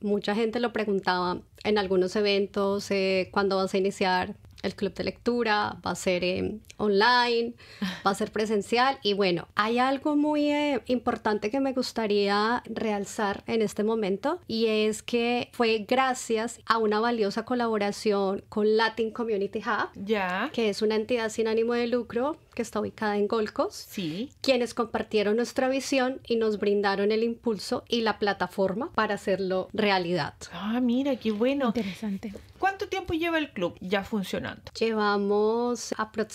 mucha gente lo preguntaba en algunos eventos, ¿cuándo vas a iniciar el club de lectura? ¿Va a ser online? ¿Va a ser presencial? Y bueno, hay algo muy importante que me gustaría realzar en este momento, y es que fue gracias a una valiosa colaboración con Latin Community Hub, Ya. que es una entidad sin ánimo de lucro que está ubicada en Gold Coast, Sí. quienes compartieron nuestra visión y nos brindaron el impulso y la plataforma para hacerlo realidad. Ah, mira, qué bueno. Interesante. ¿Cuánto tiempo lleva el club ya funcionando? Llevamos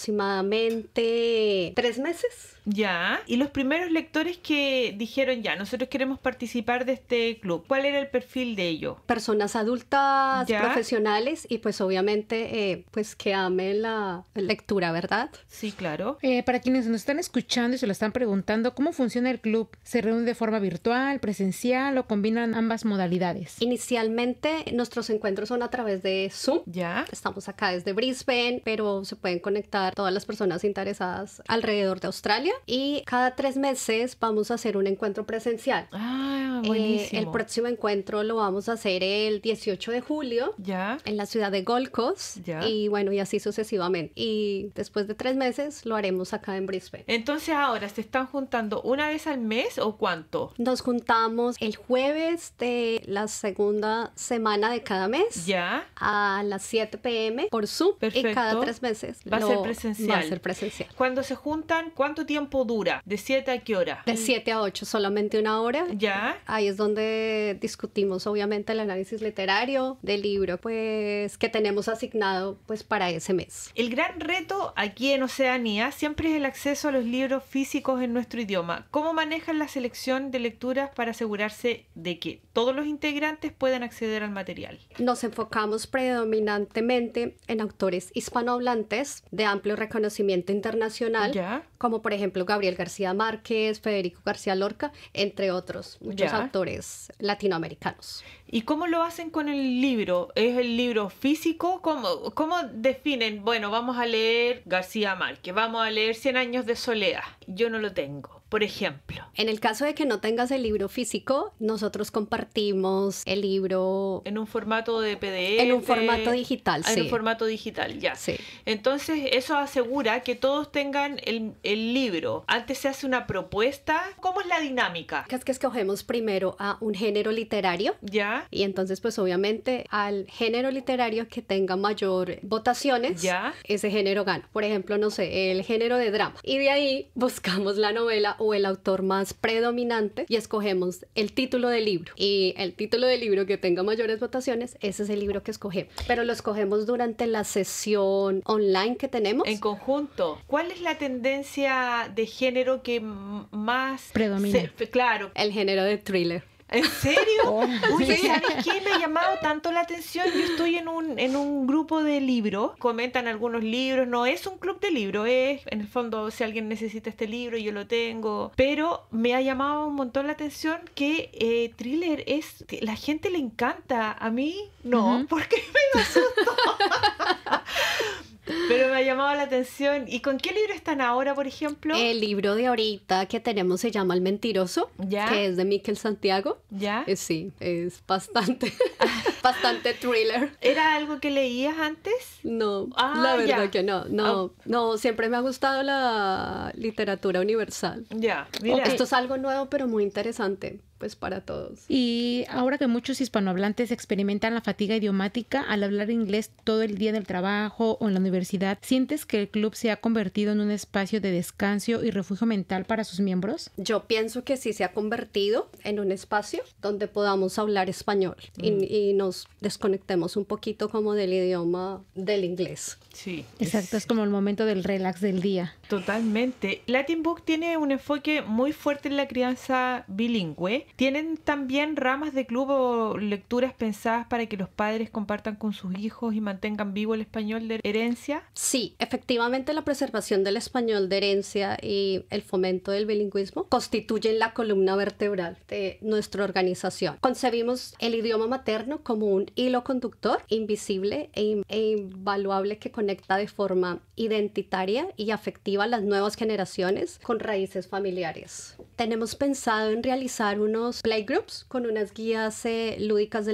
aproximadamente 3 meses. Ya. Y los primeros lectores que dijeron, ya, nosotros queremos participar de este club, ¿cuál era el perfil de ellos? Personas adultas, Ya. profesionales y pues obviamente pues que amen la lectura, ¿verdad? Sí, claro. Para quienes nos están escuchando y se lo están preguntando, ¿cómo funciona el club? ¿Se reúne de forma virtual, presencial o combinan ambas modalidades? Inicialmente nuestros encuentros son a través de Zoom. Ya. Estamos acá desde Brisbane, pero se pueden conectar todas las personas interesadas alrededor de Australia, y cada 3 meses vamos a hacer un encuentro presencial. Ah, buenísimo. El próximo encuentro lo vamos a hacer el 18 de julio Ya. en la ciudad de Gold Coast, Ya. y bueno, y así sucesivamente. Y después de 3 meses lo haremos acá en Brisbane. Entonces ahora, ¿se están juntando una vez al mes o cuánto? Nos juntamos el jueves de la segunda semana de cada mes. Ya. A las 7 p.m. por Zoom. Perfecto. Y cada 3 meses Va a ser presencial. Va a ser presencial. Cuando se juntan, ¿cuánto tiempo dura? ¿De 7 a qué hora? De 7 a 8, solamente una hora. Ya. Ahí es donde discutimos obviamente el análisis literario del libro pues que tenemos asignado pues para ese mes. El gran reto aquí en Oceanía siempre es el acceso a los libros físicos en nuestro idioma. ¿Cómo manejan la selección de lecturas para asegurarse de que todos los integrantes puedan acceder al material? Nos enfocamos predominantemente en autores hispanohablantes de amplio reconocimiento internacional, Ya. como por ejemplo Gabriel García Márquez, Federico García Lorca, entre otros muchos Ya. autores latinoamericanos. ¿Y cómo lo hacen con el libro? ¿Es el libro físico? ¿Cómo definen? Bueno, vamos a leer García Márquez, vamos a leer Cien años de soledad. Yo no lo tengo, por ejemplo. En el caso de que no tengas el libro físico, nosotros compartimos el libro En un formato de PDF. en un formato digital, En sí. un formato digital, ya. Sí. Entonces, eso asegura que todos tengan el libro. Antes se hace una propuesta. ¿Cómo es la dinámica? Es que escogemos primero a un género literario. Ya. Y entonces, pues obviamente, al género literario que tenga mayor votaciones, Ya. ese género gana. Por ejemplo, no sé, el género de drama. Y de ahí buscamos la novela o el autor más predominante y escogemos el título del libro. Y el título del libro que tenga mayores votaciones, ese es el libro que escogemos. Pero lo escogemos durante la sesión online que tenemos. En conjunto, ¿cuál es la tendencia de género que más Predomina. Claro. El género de thriller. ¿En serio? Oh. Oye, ¿sabes qué? Me ha llamado tanto la atención. Yo estoy en un grupo de libros. Comentan algunos libros. No es un club de libros. Es, en el fondo, si alguien necesita este libro, yo lo tengo. Pero me ha llamado un montón la atención que thriller es... La gente le encanta. A mí, no. Ujú. Porque me asusto. Pero me ha llamado la atención. ¿Y con qué libro están ahora, por ejemplo? El libro de ahorita que tenemos se llama El Mentiroso, Ya. que es de Miquel Santiago. ¿Ya? Sí, es bastante, bastante thriller. ¿Era algo que leías antes? No, Ah, la verdad ya. que no, siempre me ha gustado la literatura universal. Ya, mira. Esto es algo nuevo, pero muy interesante, pues para todos. Y ahora que muchos hispanohablantes experimentan la fatiga idiomática al hablar inglés todo el día en el trabajo o en la universidad, ¿sientes que el club se ha convertido en un espacio de descanso y refugio mental para sus miembros? Yo pienso que sí se ha convertido en un espacio donde podamos hablar español y nos desconectemos un poquito como del idioma del inglés. Sí. Exacto, es como el momento del relax del día. Totalmente. Latin Book tiene un enfoque muy fuerte en la crianza bilingüe. ¿Tienen también ramas de club o lecturas pensadas para que los padres compartan con sus hijos y mantengan vivo el español de herencia? Sí, efectivamente la preservación del español de herencia y el fomento del bilingüismo constituyen la columna vertebral de nuestra organización. Concebimos el idioma materno como un hilo conductor invisible e invaluable que conecta de forma identitaria y afectiva a las nuevas generaciones con raíces familiares. Tenemos pensado en realizar unos playgroups con unas guías lúdicas del